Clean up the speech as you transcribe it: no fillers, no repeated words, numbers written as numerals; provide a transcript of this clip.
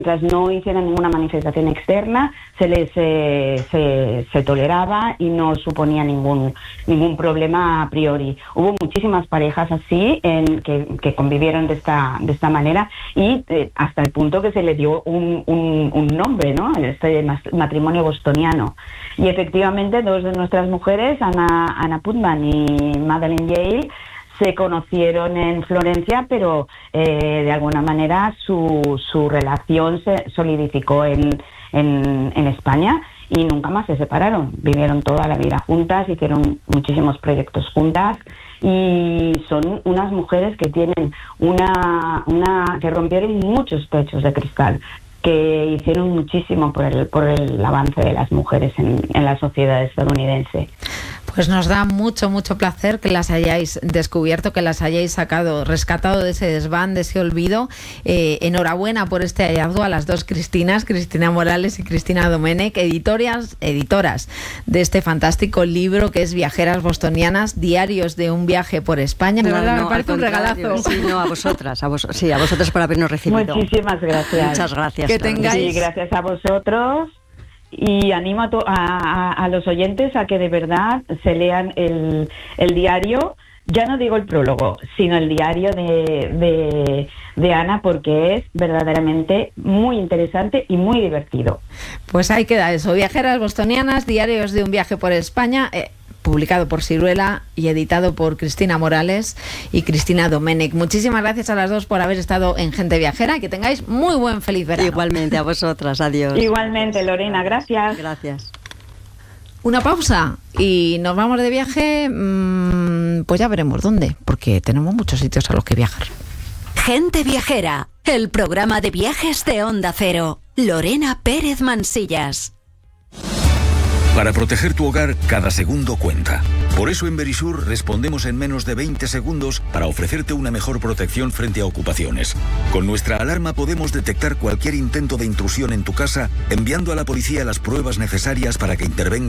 mientras no hicieran ninguna manifestación externa, se les se toleraba y no suponía ningún problema a priori. Hubo muchísimas parejas así que convivieron de esta manera y hasta el punto que se le dio un nombre, ¿no? Este matrimonio bostoniano. Y efectivamente dos de nuestras mujeres, Anna Putman y Madeleine Yale, se conocieron en Florencia, pero de alguna manera su relación se solidificó en España y nunca más se separaron. Vivieron toda la vida juntas, hicieron muchísimos proyectos juntas y son unas mujeres que tienen que rompieron muchos techos de cristal, que hicieron muchísimo por el avance de las mujeres en la sociedad estadounidense. Pues nos da mucho placer que las hayáis descubierto, que las hayáis rescatado de ese desván, de ese olvido. Enhorabuena por este hallazgo a las dos Cristinas, Cristina Morales y Cristina Domènech, editoras de este fantástico libro que es Viajeras Bostonianas, diarios de un viaje por España. De verdad, me parece un regalazo. Sí, a vosotras por habernos recibido. Muchísimas gracias. Muchas gracias. Que tengáis... Sí, gracias a vosotros. Y animo a los oyentes a que de verdad se lean el diario, ya no digo el prólogo, sino el diario de Ana, porque es verdaderamente muy interesante y muy divertido. Pues ahí queda eso, Viajeras Bostonianas, diarios de un viaje por España, publicado por Siruela y editado por Cristina Morales y Cristina Domènech. Muchísimas gracias a las dos por haber estado en Gente Viajera y que tengáis muy feliz verano. Igualmente a vosotras, adiós. Igualmente, Lorena, gracias. Gracias. Una pausa y nos vamos de viaje, pues ya veremos dónde, porque tenemos muchos sitios a los que viajar. Gente Viajera, el programa de viajes de Onda Cero. Lorena Pérez Mansillas. Para proteger tu hogar, cada segundo cuenta. Por eso en Verisur respondemos en menos de 20 segundos para ofrecerte una mejor protección frente a ocupaciones. Con nuestra alarma podemos detectar cualquier intento de intrusión en tu casa, enviando a la policía las pruebas necesarias para que intervenga